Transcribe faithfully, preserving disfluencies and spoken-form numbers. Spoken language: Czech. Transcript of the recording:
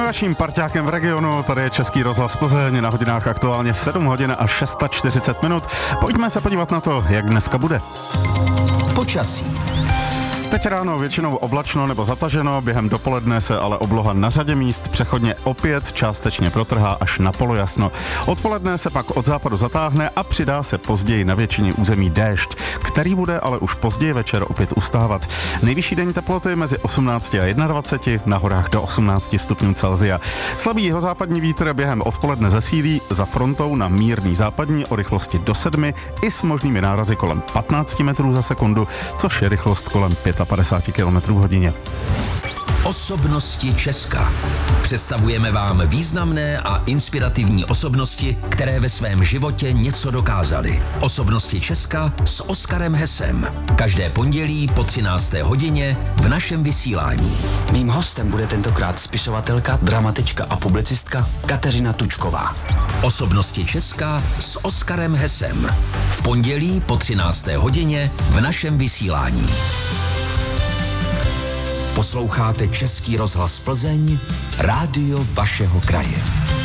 Vaším parťákem v regionu, tady je Český rozhlas Plzeň, na hodinách aktuálně sedm hodin a čtyřicet šest minut. Pojďme se podívat na to, jak dneska bude. Počasí. Teď ráno většinou oblačno nebo zataženo, během dopoledne se ale obloha na řadě míst přechodně opět částečně protrhá až na polojasno. Odpoledne se pak od západu zatáhne a přidá se později na většině území déšť, který bude ale už později večer opět ustávat. Nejvyšší denní teploty mezi osmnácti a dvaceti jedna, na horách do osmnácti stupňů Celsia. Slabý jihozápadní vítr během odpoledne zesílí, za frontou na mírný západní o rychlosti do sedmi i s možnými nárazy kolem patnáct metrů za sekundu, což je rychlost kolem padesát pět kilometrů v hodině. Osobnosti Česka. Představujeme vám významné a inspirativní osobnosti, které ve svém životě něco dokázaly. Osobnosti Česka s Oskarem Hesem. Každé pondělí po třinácté hodině v našem vysílání. Mým hostem bude tentokrát spisovatelka, dramatička a publicistka Kateřina Tučková. Osobnosti Česka s Oskarem Hesem. V pondělí po třinácté hodině v našem vysílání. Posloucháte Český rozhlas Plzeň, rádio vašeho kraje.